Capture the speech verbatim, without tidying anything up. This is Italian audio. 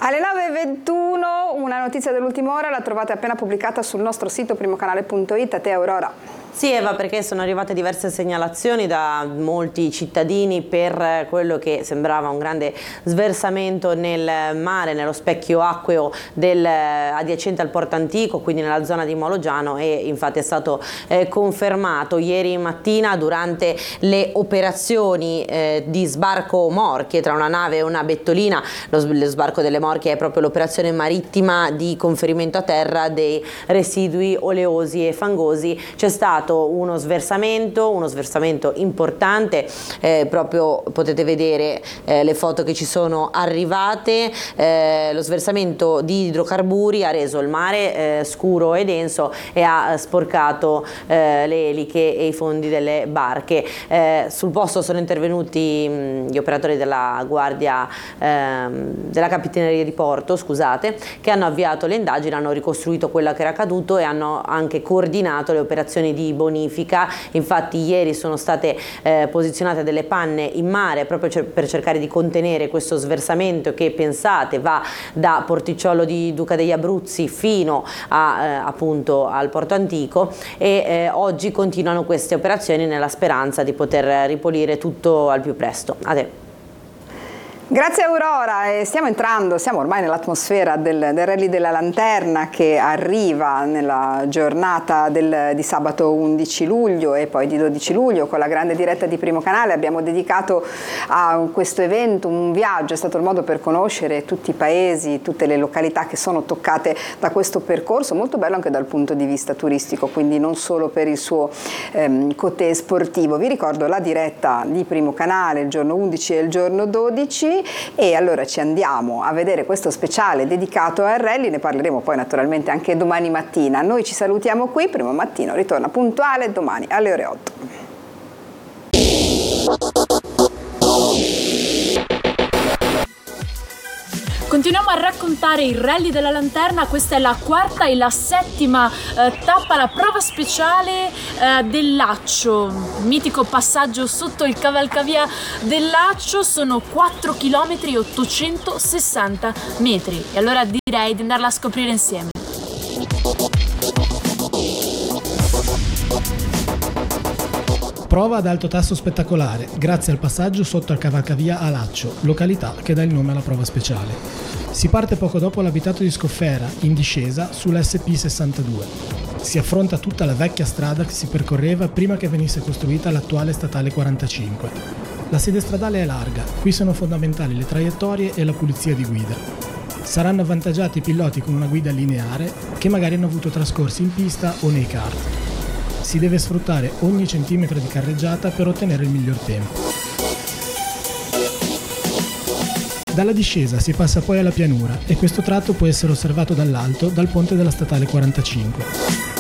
Alle nove e ventuno una notizia dell'ultima ora la trovate appena pubblicata sul nostro sito primocanale punto it. A te Aurora. Sì Eva, perché sono arrivate diverse segnalazioni da molti cittadini per quello che sembrava un grande sversamento nel mare, nello specchio acqueo del, adiacente al Porto Antico, quindi nella zona di Mologiano, e infatti è stato eh, confermato ieri mattina durante le operazioni eh, di sbarco morchie tra una nave e una bettolina. Lo, lo sbarco delle morchie è proprio l'operazione marittima di conferimento a terra dei residui oleosi e fangosi. C'è stato uno sversamento, uno sversamento importante, eh, proprio potete vedere eh, le foto che ci sono arrivate. Eh, lo sversamento di idrocarburi ha reso il mare eh, scuro e denso e ha sporcato eh, le eliche e i fondi delle barche. Eh, sul posto sono intervenuti mh, gli operatori della guardia ehm, della capitaneria di porto, scusate, che hanno avviato le indagini, hanno ricostruito quello che era accaduto e hanno anche coordinato le operazioni di bonifica. Infatti ieri sono state eh, posizionate delle panne in mare proprio cer per cercare di contenere questo sversamento che, pensate, va da Porticciolo di Duca degli Abruzzi fino a, eh, appunto al Porto Antico, e eh, oggi continuano queste operazioni nella speranza di poter ripulire tutto al più presto. A te. Grazie Aurora, e stiamo entrando, siamo ormai nell'atmosfera del, del Rally della Lanterna, che arriva nella giornata del, di sabato undici luglio e poi di dodici luglio con la grande diretta di Primo Canale. Abbiamo dedicato a questo evento un viaggio, è stato il modo per conoscere tutti i paesi, tutte le località che sono toccate da questo percorso, molto bello anche dal punto di vista turistico, quindi non solo per il suo ehm, côté sportivo. Vi ricordo la diretta di Primo Canale il giorno undici e il giorno dodici. E allora ci andiamo a vedere questo speciale dedicato al rally, ne parleremo poi naturalmente anche domani mattina. Noi ci salutiamo qui, Primo Mattino ritorna puntuale domani alle ore otto. Continuiamo a raccontare il Rally della Lanterna. Questa è la quarta e la settima eh, tappa, la prova speciale eh, del Laccio, mitico passaggio sotto il cavalcavia del Laccio. Sono quattro chilometri e ottocentosessanta metri e allora direi di andarla a scoprire insieme. Prova ad alto tasso spettacolare, grazie al passaggio sotto al cavalcavia a Laccio, località che dà il nome alla prova speciale. Si parte poco dopo l'abitato di Scoffera, in discesa, sull'S P sessantadue. Si affronta tutta la vecchia strada che si percorreva prima che venisse costruita l'attuale statale quarantacinque. La sede stradale è larga, qui sono fondamentali le traiettorie e la pulizia di guida. Saranno avvantaggiati i piloti con una guida lineare che magari hanno avuto trascorsi in pista o nei kart. Si deve sfruttare ogni centimetro di carreggiata per ottenere il miglior tempo. Dalla discesa si passa poi alla pianura e questo tratto può essere osservato dall'alto dal ponte della statale quarantacinque.